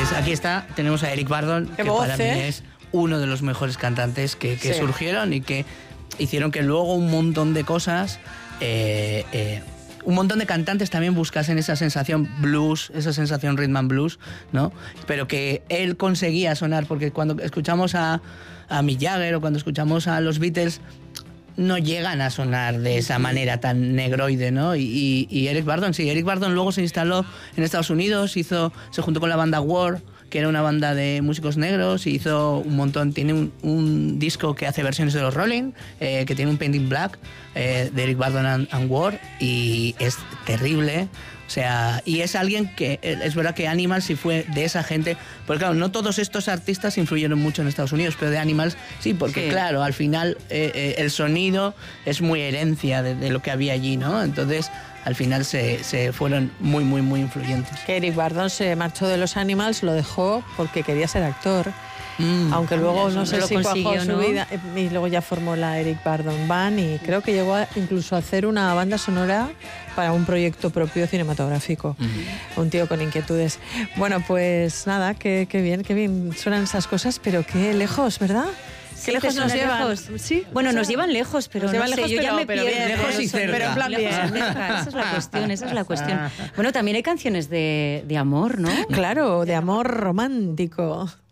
Pues aquí está, tenemos a Eric Burdon, que voz, para mí es uno de los mejores cantantes que surgieron y que hicieron que luego un montón de cosas, un montón de cantantes también buscasen esa sensación blues, esa sensación rhythm and blues, ¿no? Pero que él conseguía sonar, porque cuando escuchamos a Mick Jagger o cuando escuchamos a los Beatles, no llegan a sonar de esa manera tan negroide, ¿no? Y Eric Burdon, sí, Eric Burdon luego se instaló en Estados Unidos, se juntó con la banda War, que era una banda de músicos negros, y hizo un montón, tiene un disco que hace versiones de los Rolling, que tiene un Painting Black, de Eric Burdon and War, y es terrible. O sea, y es alguien que, es verdad que Animals sí fue de esa gente, porque claro, no todos estos artistas influyeron mucho en Estados Unidos, pero de Animals sí, porque claro, al final el sonido es muy herencia de lo que había allí, ¿no? Entonces, al final se fueron muy, muy, muy influyentes. Que Eric Burdon se marchó de los Animals, lo dejó porque quería ser actor. Aunque luego no sé si cuajó su vida, y luego ya formó la Eric Burdon Band, y creo que llegó incluso a hacer una banda sonora para un proyecto propio cinematográfico. Un tío con inquietudes. Bueno, pues nada, qué bien suenan esas cosas, pero qué lejos, ¿verdad? Sí, ¿Qué lejos nos llevan? lejos. ¿Sí? Bueno, nos llevan lejos, pero nos llevan no sé, lejos, yo ya me pero pierdo. bien, lejos y cerca. Pero en plan bien. Esa es la cuestión. Bueno, también hay canciones de amor, ¿no? Claro, de amor romántico.